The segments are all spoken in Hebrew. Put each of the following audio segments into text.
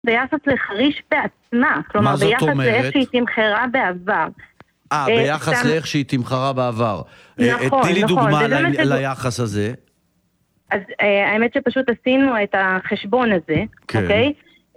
ביחס לחריש בעצמה. כלומר, ביחס לאיך שהיא תמחרה בעבר. ביחס לאיך שהיא תמחרה בעבר. נכון. תני לי דוגמה ליחס הזה. אז האמת שפשוט עשינו את החשבון הזה, אוקיי?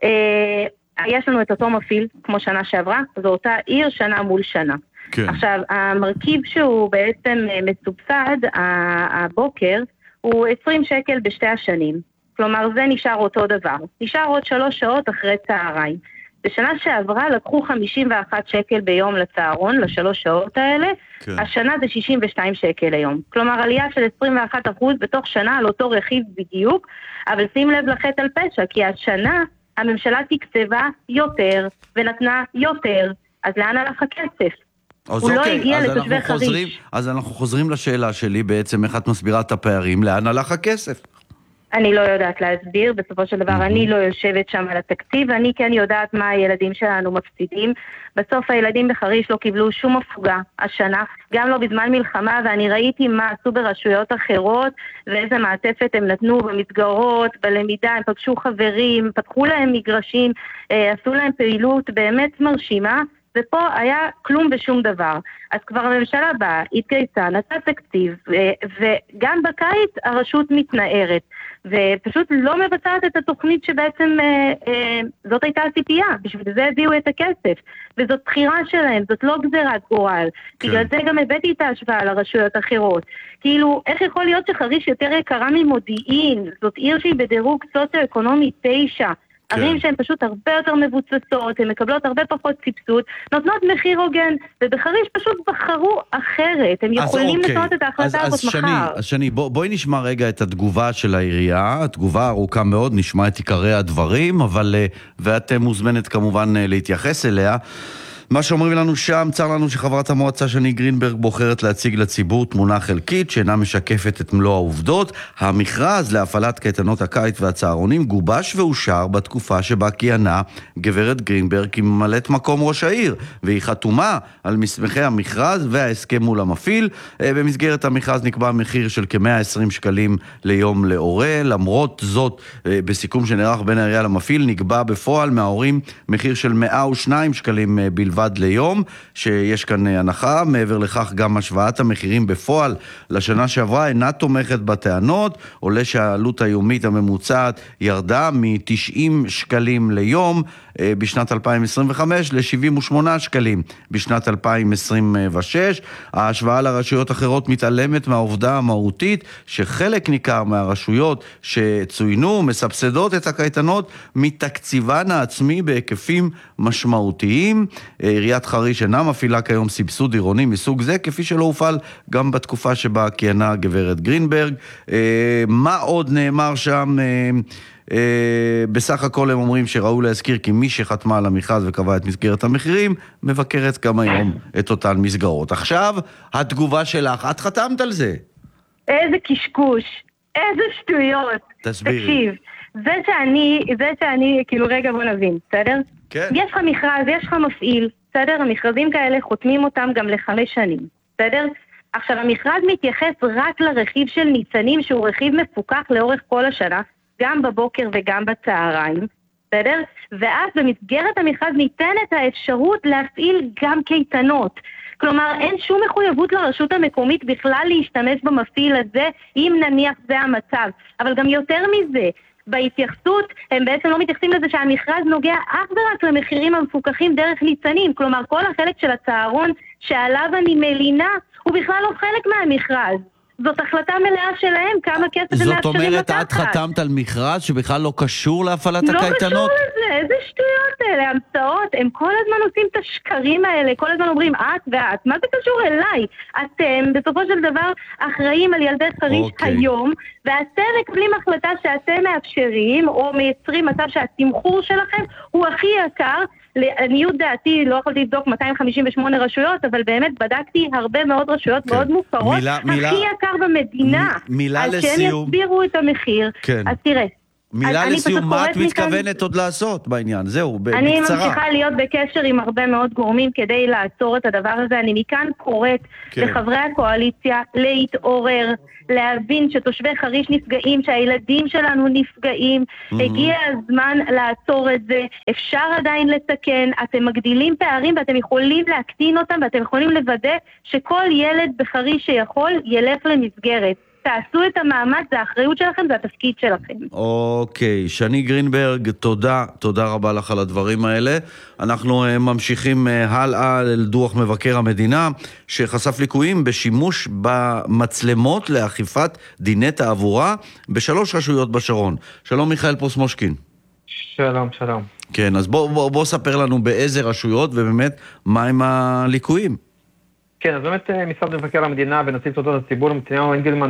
יש לנו את אותו מפעיל, כמו שנה שעברה, זו אותה עיר שנה מול שנה. עכשיו, המרכיב שהוא בעצם מסובסד, הבוקר, הוא 20 שקל בשתי השנים. כלומר, זה נשאר אותו דבר. נשאר עוד 3 שעות אחרי צהריים. בשנה שעברה לקחו 51 שקל ביום לצהרון, ל3 שעות האלה. השנה זה 62 שקל היום. כלומר, עלייה של 21% בתוך שנה על אותו רכיב בדיוק, אבל שים לב לחטא על פשע, כי השנה הממשלה תקצבה יותר ונתנה יותר. אז לאן הלך הכסף? הוא לא הגיע לתושבי חריש. אז אנחנו חוזרים לשאלה שלי בעצם, איך את מסבירה את הפערים, לאן הלך הכסף? אני לא יודעת להסביר, בסופו של דבר אני לא יושבת שם על התקציב, ואני כן יודעת מה הילדים שלנו מפסידים. בסוף הילדים בחריש לא קיבלו שום הפוגה השנה, גם לא בזמן מלחמה, ואני ראיתי מה עשו ברשויות אחרות, ואיזה מעטפת הם נתנו במסגרות, בלמידה, הם פגשו חברים, פתחו להם מגרשים, עשו להם פעילות באמת מרשימה, ופה היה כלום ושום דבר. אז כבר הממשלה באה, התגייסה, נתנה תקציב, וגם בקיץ הרשות מתנערת, ופשוט לא מבצעת את התוכנית שבעצם זאת הייתה הציפייה, בשביל זה הביאו את הכסף, וזאת בחירה שלהם, זאת לא גזירת גורל. בגלל זה גם הבאתי את ההשוואה לרשויות אחרות. כאילו, איך יכול להיות שחריש יותר יקרה ממודיעין? זאת עיר שהיא בדירוג סוציו-אקונומי 9, ערים שהן פשוט הרבה יותר מבוצסות, הן מקבלות הרבה פחות סבסוד, נותנות מחיר הוגן, ובחריש פשוט בחרו אחרת, הם יכולים לתנות את ההחלטה הזאת מחר. אז שני, בואי נשמע רגע את התגובה של העירייה, התגובה ארוכה מאוד, נשמע את עיקרי הדברים, ואת מוזמנת כמובן להתייחס אליה. מה שאומרים לנו שם, צר לנו שחברת המועצה שני גרינברג בוחרת להציג לציבור תמונה חלקית שאינה משקפת את מלוא העובדות. המכרז להפעלת קייטנות הקיץ והצהרונים גובש ואושר בתקופה שבה כיהנה גברת גרינברג כממלאת מקום ראש העיר, והיא חתומה על מסמכי המכרז וההסכם מול המפעיל. במסגרת המכרז נקבע מחיר של כ-120 שקלים ליום להורה. למרות זאת, בסיכום שנערך בין העירייה למפעיל, נקבע בפועל מההורים מחיר של 102 שקלים בלבד ליום, שיש כאן הנחה. מעבר לכך, גם השוואת המחירים בפועל לשנה שעברה אינה תומכת בטענות. עולה שהעלות היומית הממוצעת ירדה מ-90 שקלים ליום בשנת 2025 ל-78 שקלים בשנת 2026. ההשוואה לרשויות אחרות מתעלמת מהעובדה המהותית שחלק ניכר מהרשויות שצוינו מסבסדות את הקייטנות מתקציבן העצמי בהיקפים משמעותיים. עיריית חריש אינה מפעילה כיום סבסוד עירוני מסוג זה, כפי שלא הופעל גם בתקופה שבה כיהנה גברת גרינברג. מה עוד נאמר שם? בסך הכל הם אומרים שראו להזכיר כי מי שחתמה על המכרז וקבע את מסגרת המחירים מבקרת גם היום את אותן מסגרות. עכשיו התגובה שלך, את חתמת על זה. איזה קשקוש, איזה שטויות. תסבירי. תקשיב, זה שאני, כאילו רגע בוא נבין, בסדר? כן. יש לך מכרז, יש לך מפעיל, בסדר? המכרזים כאלה חותמים אותם גם ל5 שנים, בסדר? עכשיו המכרז מתייחס רק לרכיב של ניצנים שהוא רכיב מפוקח לאורך כל השנה, גם בבוקר וגם בצהריים, בסדר? ואז במסגרת המכרז ניתנת האפשרות להפעיל גם קייטנות. כלומר, אין שום מחויבות לרשות המקומית בכלל להשתמש במפעיל הזה, אם נניח זה המצב. אבל גם יותר מזה, בהתייחסות הם בעצם לא מתייחסים לזה שהמכרז נוגע אך ורק למחירים המפוקחים דרך ניצנים. כלומר, כל החלק של הצהרון שעליו אני מלינה, הוא בכלל לא חלק מהמכרז. זאת החלטה מלאה שלהם, כמה כסף הם מאפשרים לקחת. זאת אומרת, את חתמת על מכרז שבכלל לא קשור להפעלת הקייטנות? לא קשור לזה, איזה שטויות האלה, המצאות, הם כל הזמן עושים את השקרים האלה, כל הזמן אומרים את ואת, מה זה קשור אליי? אתם בסופו של דבר אחראים על ילדי חריש היום, ואתם מקבלים החלטה שאתם מאפשרים, או מייצרים מצב שהתמחור שלכם הוא הכי יקר. לעניות דעתי, לא יכולתי לבדוק 258 רשויות, אבל באמת בדקתי הרבה מאוד רשויות מאוד מוכרות, הכי יקר במדינה. מילה אז לסיום. שהם יסבירו את המחיר. כן. אז תראה, מילה לסיום, מה את מתכוונת עוד לעשות בעניין? זהו, בקצרה. אני ממשיכה להיות בקשר עם הרבה מאוד גורמים כדי לעצור את הדבר הזה. אני מכאן קוראת לחברי הקואליציה להתעורר, להבין שתושבי חריש נפגעים, שהילדים שלנו נפגעים. הגיע הזמן לעצור את זה. אפשר עדיין לתקן. אתם מגדילים פערים ואתם יכולים להקטין אותם, ואתם יכולים לוודא שכל ילד בחריש שיכול ילך למסגרת. תעשו את המאמץ, זה האחריות שלכם, זה התפקיד שלכם. אוקיי, שני גרינברג, תודה רבה לך על הדברים האלה. אנחנו ממשיכים הלאה לדוח מבקר המדינה, שחשף ליקויים בשימוש במצלמות לאכיפת דיני תעבורה בשלוש רשויות בשרון. שלום מיכאל פוסמושקין. שלום. כן, אז בוא ספר לנו באיזה רשויות, ובאמת, מה עם הליקויים? כן, אז באמת משרד מבקר המדינה ונציב תלונות הציבור מתניהו אנגלמן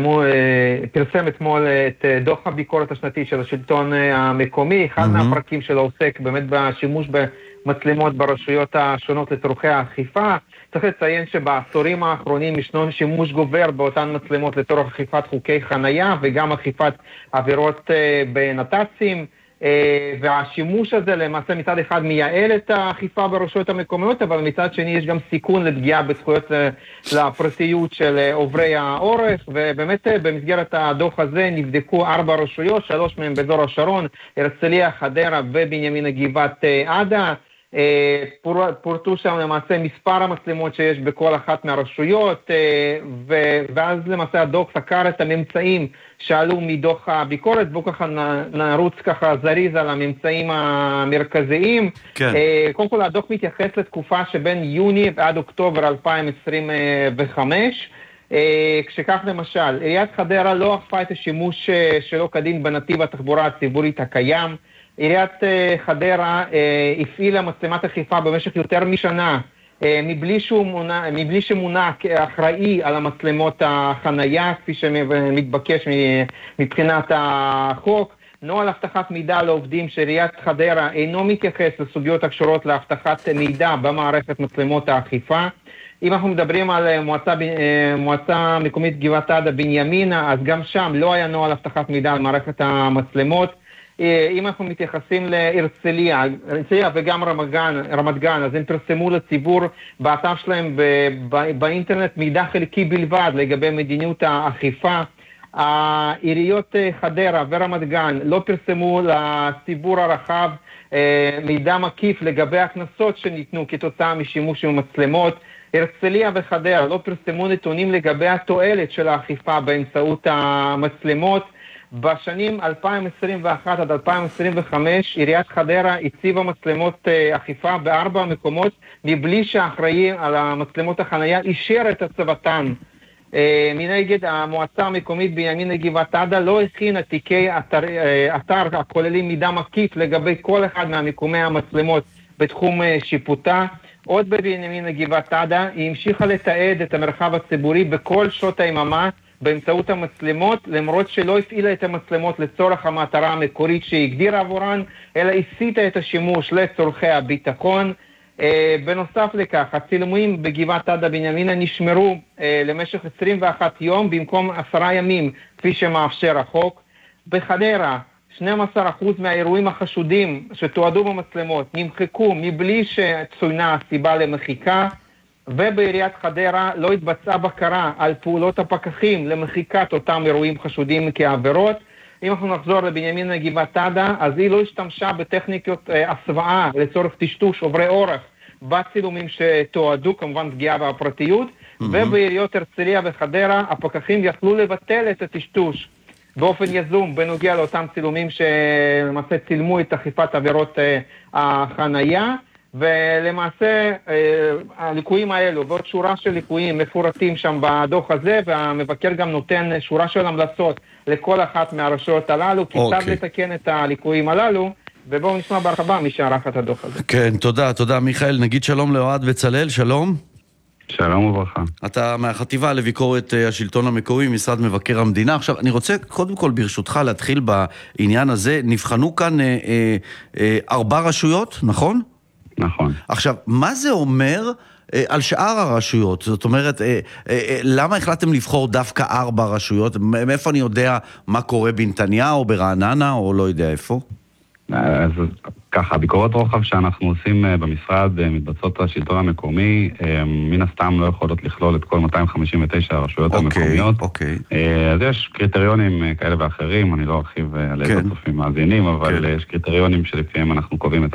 פרסם אתמול את דוח הביקורת השנתי של השלטון המקומי. אחד מהפרקים שלו עוסק באמת בשימוש במצלמות ברשויות השונות לצורכי האכיפה. צריך לציין שבעשורים האחרונים ישנו שימוש גובר באותן מצלמות לצורך אכיפת חוקי חנייה וגם אכיפת עבירות בנת"צים. והשימוש הזה למעשה מצד אחד מייעל את האכיפה ברשויות המקומיות, אבל מצד שני יש גם סיכון לפגיעה בזכויות לפרטיות של עוברי האורח, ובאמת במסגרת הדוח הזה נבדקו 4 רשויות, 3 מהם באזור השרון, הרצליה, חדרה ובנימינה גבעת עדה. פורטו שם למעשה מספר המצלמות שיש בכל אחת מהרשויות, ואז למעשה הדוח סקר את הממצאים שעלו מדוח הביקורת, בואו ככה נרוץ ככה זריז על הממצאים המרכזיים. כן. קודם כל הדוח מתייחס לתקופה שבין יוני ועד אוקטובר 2025, כשכך למשל, עיריית חדרה לא אכפה את השימוש שלא כדין בנתיב התחבורה הציבורית הקיים. עיריית חדרה הפעילה מצלמת אכיפה במשך יותר משנה, מבלי שמונה כאחראי על המצלמות החנייה, כפי שמתבקש מבחינת החוק. נוהל הבטחת מידע לעובדים של עיריית חדרה אינו מתייחס לסוגיות הקשורות להבטחת מידע במערכת מצלמות האכיפה. אם אנחנו מדברים על מועצה מקומית גבעת עדה בנימינה, אז גם שם לא היה נוהל הבטחת מידע על מערכת המצלמות. אם אנחנו מתייחסים להרצליה וגם רמת גן, אז הם פרסמו לציבור באתר שלהם באינטרנט מידע חלקי בלבד לגבי מדיניות האכיפה. העיריות חדרה ורמת גן לא פרסמו לציבור הרחב מידע מקיף לגבי הכנסות שניתנו כתוצאה משימוש במצלמות. הרצליה וחדרה לא פרסמו נתונים לגבי התועלת של האכיפה באמצעות המצלמות. בשנים 2021 עד 2025 עיריית חדרה הציבה מצלמות אכיפה ב4 מקומות מבלי שהאחראי על המצלמות החנייה אישר את הצבתן. מנגד המועצה המקומית בנימינה גבעת עדה לא הכינה תיקי אתר הכוללים מידע מקיף לגבי כל אחד מהמיקומי המצלמות בתחום שיפוטה. עוד בנימינה גבעת עדה היא המשיכה לתעד את המרחב הציבורי בכל שעות היממה באמצעות המצלמות, למרות שלא הפעילה את המצלמות לצורך המטרה המקורית שהגדירה עבורן, אלא הסיטה את השימוש לצורכי הביטחון. בנוסף לכך, הצילומים בגבעת עדה בנימינה נשמרו למשך 21 יום במקום 10 ימים, כפי שמאפשר החוק. בחדרה, 12% מהאירועים החשודים שתועדו במצלמות נמחקו מבלי שצוינה הסיבה למחיקה. ובעיריית חדרה לא התבצעה בקרה על פעולות הפקחים למחיקת אותם אירועים חשודים כעבירות. אם אנחנו נחזור לבנימינה גבעת עדה, אז היא לא השתמשה בטכניקות הסוואה לצורך טשטוש עוברי אורח בצילומים שתועדו, כמובן פגיעה בפרטיות. ובעיריות הרצליה וחדרה הפקחים יכלו לבטל את הטשטוש באופן יזום בנוגע לאותם צילומים שלמעשה צילמו את אכיפת עבירות החנייה. ולמעשה הליקויים האלו ועוד שורה של ליקויים מפורטים שם בדוח הזה, והמבקר גם נותן שורה של המלצות לכל אחת מהרשויות הללו, כיצד לתקן את הליקויים הללו, ובואו נשמע בהרחבה מי שערך את הדוח הזה. כן, תודה מיכאל. נגיד שלום לאוהד בצלאל, שלום. שלום וברכה. אתה מהחטיבה לביקורת השלטון המקומי, משרד מבקר המדינה. עכשיו, אני רוצה קודם כל ברשותך להתחיל בעניין הזה. נבחנו כאן 4 רשויות, נכון? נכון. עכשיו, מה זה אומר על שאר הרשויות, זאת אומרת, למה החלטתם לבחור דווקא 4 רשויות? מאיפה אני יודע מה קורה בנתניה או ברעננה או לא יודע איפה? אז ככה, ביקורות רוחב שאנחנו עושים במשרד מתבצעות השלטון המקומי, מן הסתם לא יכולות לכלול את כל 259 הרשויות המקומיות. אז יש קריטריונים כאלה ואחרים, אני לא ארחיב על איזה צופים מאזינים, אבל יש קריטריונים שלפיהם אנחנו קובעים את